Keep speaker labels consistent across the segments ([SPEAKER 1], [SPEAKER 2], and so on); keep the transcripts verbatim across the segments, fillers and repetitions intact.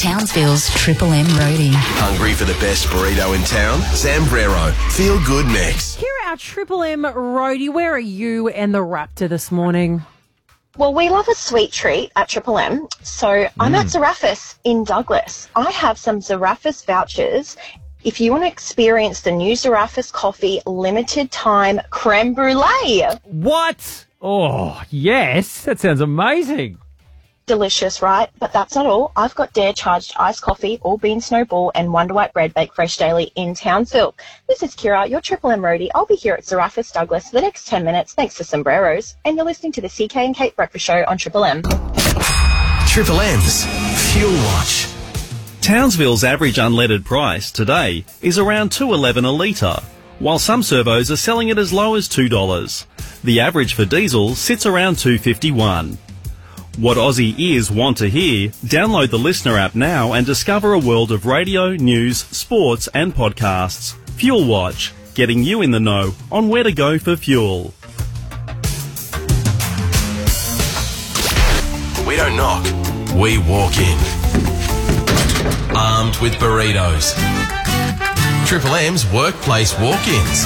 [SPEAKER 1] Townsville's Triple M roadie.
[SPEAKER 2] Hungry for the best burrito in town? Zambrero. Feel good mix.
[SPEAKER 3] Here at our Triple M roadie, where are you and the Raptor this morning?
[SPEAKER 4] Well, we love a sweet treat at Triple M. So mm. I'm at Zarafis in Douglas. I have some Zarafis vouchers. If you want to experience the new Zarafis coffee limited time creme brulee.
[SPEAKER 5] What? Oh, yes. That sounds amazing.
[SPEAKER 4] Delicious, right? But that's not all. I've got Dare Charged iced coffee, all bean snowball, and Wonder White bread baked fresh daily in Townsville. This is Kira, your Triple M roadie. I'll be here at Zarafis Douglas for the next ten minutes, thanks to Sombreros. And you're listening to the C K and Kate Breakfast Show on Triple M.
[SPEAKER 2] Triple M's Fuel Watch.
[SPEAKER 6] Townsville's average unleaded price today is around two dollars eleven a litre, while some servos are selling it as low as two dollars. The average for diesel sits around two dollars fifty-one. What Aussie ears want to hear? Download the Listener app now and discover a world of radio, news, sports and podcasts. Fuel Watch, getting you in the know on where to go for fuel.
[SPEAKER 2] We don't knock, we walk in. Armed with burritos. Triple M's workplace walk-ins.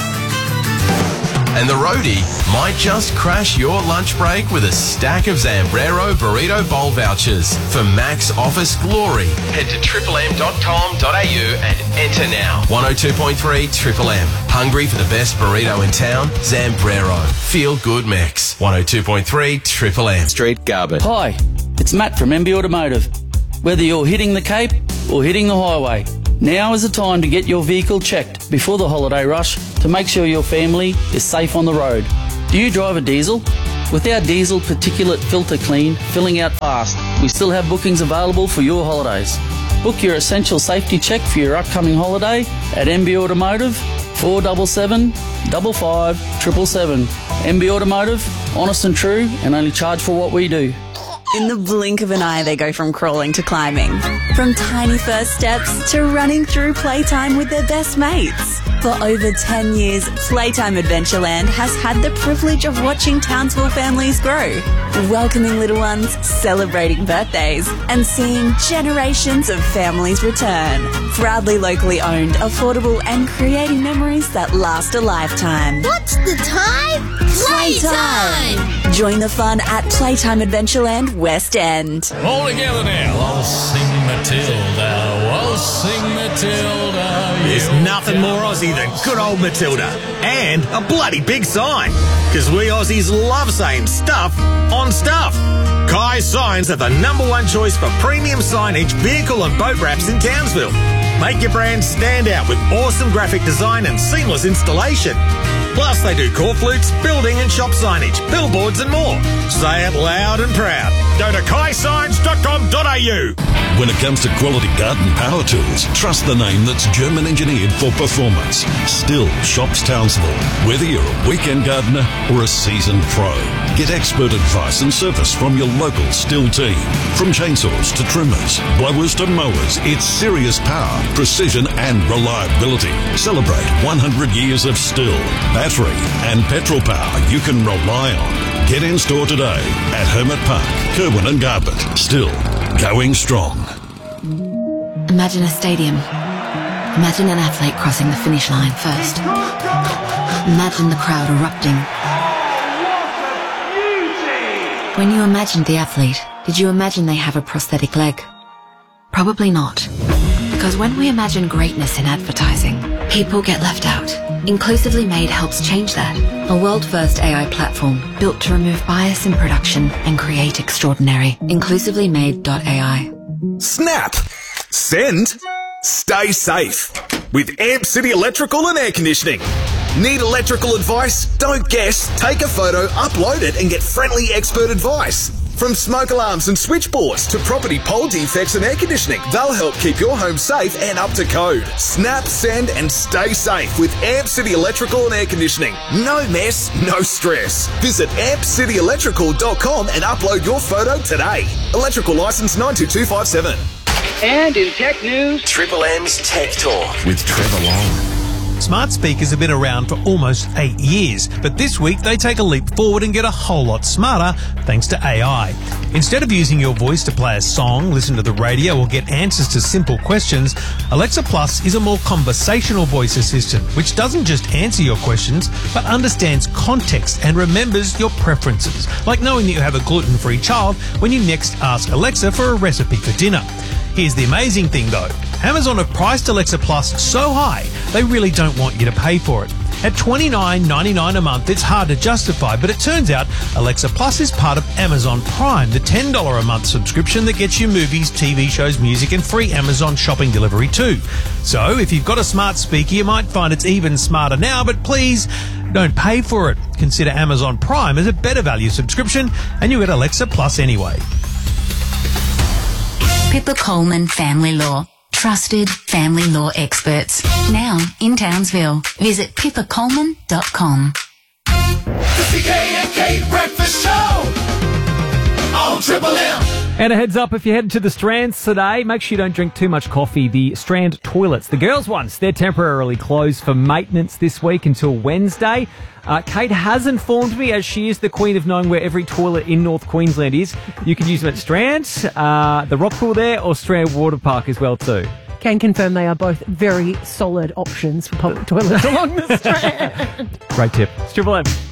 [SPEAKER 2] And the roadie might just crash your lunch break with a stack of Zambrero Burrito Bowl vouchers for max office glory. Head to triple m dot com dot a u and enter now. one oh two point three Triple M. Hungry for the best burrito in town? Zambrero. Feel good mix. one oh two point three Triple M. Street Garbutt.
[SPEAKER 7] Hi, it's Matt from M B Automotive. Whether you're hitting the Cape or hitting the highway, now is the time to get your vehicle checked before the holiday rush to make sure your family is safe on the road. Do you drive a diesel? With our diesel particulate filter clean filling out fast, we still have bookings available for your holidays. Book your essential safety check for your upcoming holiday at M B Automotive, four seven seven, five five seven seven seven. M B Automotive, honest and true, and only charge for what we do.
[SPEAKER 1] In the blink of an eye, they go from crawling to climbing. From tiny first steps to running through playtime with their best mates. For over ten years, Playtime Adventureland has had the privilege of watching Townsville families grow, welcoming little ones, celebrating birthdays, and seeing generations of families return. Proudly locally owned, affordable, and creating memories that last a lifetime.
[SPEAKER 8] What's the time? Playtime!
[SPEAKER 1] Join the fun at Playtime Adventureland West End.
[SPEAKER 9] All together now. Waltzing Matilda, waltzing Matilda.
[SPEAKER 10] There's nothing more Aussie than good old Matilda. And a bloody big sign. Because we Aussies love saying stuff on stuff. Kai Signs are the number one choice for premium signage, vehicle and boat wraps in Townsville. Make your brand stand out with awesome graphic design and seamless installation. Plus, they do core flutes, building and shop signage, billboards and more. Say it loud and proud. Go to kai signs dot com dot a u.
[SPEAKER 11] When it comes to quality garden power tools, trust the name that's German engineered for performance. Still shops Townsville. Whether you're a weekend gardener or a seasoned pro, get expert advice and service from your local Still team. From chainsaws to trimmers, blowers to mowers, it's serious power, precision and reliability. Celebrate one hundred years of Still. Battery and petrol power you can rely on. Get in store today at Hermit Park, Kerwin and Garbutt. Still going strong.
[SPEAKER 1] Imagine a stadium. Imagine an athlete crossing the finish line first. Imagine the crowd erupting. When you imagined the athlete, did you imagine they have a prosthetic leg? Probably not. Because when we imagine greatness in advertising, people get left out. Inclusively Made helps change that. A world-first A I platform built to remove bias in production and create extraordinary. inclusively made dot a i.
[SPEAKER 12] Snap! Send! Stay safe with Amp City Electrical and Air Conditioning. Need electrical advice? Don't guess. Take a photo, upload it and get friendly expert advice. From smoke alarms and switchboards to property pole defects and air conditioning, they'll help keep your home safe and up to code. Snap, send and stay safe with Amp City Electrical and Air Conditioning. No mess, no stress. Visit amp city electrical dot com and upload your photo today. Electrical license nine two two five seven.
[SPEAKER 13] And in tech news,
[SPEAKER 2] Triple M's Tech Talk with Trevor Long.
[SPEAKER 10] Smart speakers have been around for almost eight years, but this week they take a leap forward and get a whole lot smarter thanks to A I.
[SPEAKER 14] Instead of using your voice to play a song, listen to the radio, or get answers to simple questions, Alexa Plus is a more conversational voice assistant, which doesn't just answer your questions, but understands context and remembers your preferences, like knowing that you have a gluten-free child when you next ask Alexa for a recipe for dinner. Here's the amazing thing though. Amazon have priced Alexa Plus so high, they really don't want you to pay for it. At twenty-nine ninety-nine a month, it's hard to justify, but it turns out Alexa Plus is part of Amazon Prime, the ten dollars a month subscription that gets you movies, T V shows, music, and free Amazon shopping delivery too. So if you've got a smart speaker, you might find it's even smarter now, but please don't pay for it. Consider Amazon Prime as a better value subscription, and you get Alexa Plus anyway.
[SPEAKER 15] Pippa Coleman Family Law. Trusted family law experts. Now in Townsville. Visit pippa coleman dot com.
[SPEAKER 9] The C K and K Breakfast Show on Triple M.
[SPEAKER 5] And a heads up, if you head to the Strands today, make sure you don't drink too much coffee. The Strand toilets, the girls' ones, they're temporarily closed for maintenance this week until Wednesday. Uh, Kate has informed me, as she is the queen of knowing where every toilet in North Queensland is, you can use them at Strand, uh, the rock pool there, or Strand Water Park as well too.
[SPEAKER 3] Can confirm they are both very solid options for public toilets along the Strand.
[SPEAKER 5] Great tip. It's Triple M.